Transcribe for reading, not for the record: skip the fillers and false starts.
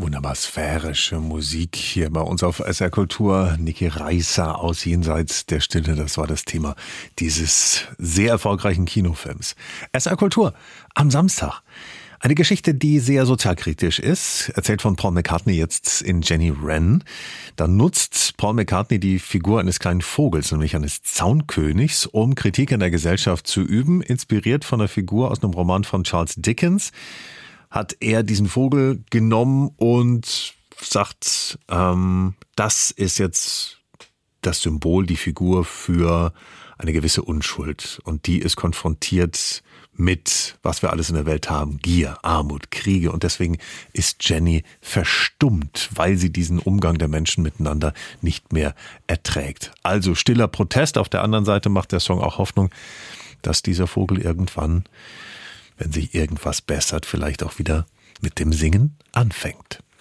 Wunderbar sphärische Musik hier bei uns auf SR Kultur. Niki Reisser aus Jenseits der Stille, das war das Thema dieses sehr erfolgreichen Kinofilms. SR Kultur am Samstag. Eine Geschichte, die sehr sozialkritisch ist, erzählt von Paul McCartney jetzt in Jenny Wren. Da nutzt Paul McCartney die Figur eines kleinen Vogels, nämlich eines Zaunkönigs, um Kritik in der Gesellschaft zu üben, inspiriert von einer Figur aus einem Roman von Charles Dickens. Hat er diesen Vogel genommen und sagt, das ist jetzt das Symbol, die Figur für eine gewisse Unschuld. Und die ist konfrontiert mit, was wir alles in der Welt haben, Gier, Armut, Kriege. Und deswegen ist Jenny verstummt, weil sie diesen Umgang der Menschen miteinander nicht mehr erträgt. Also stiller Protest. Auf der anderen Seite macht der Song auch Hoffnung, dass dieser Vogel irgendwann, wenn sich irgendwas bessert, vielleicht auch wieder mit dem Singen anfängt.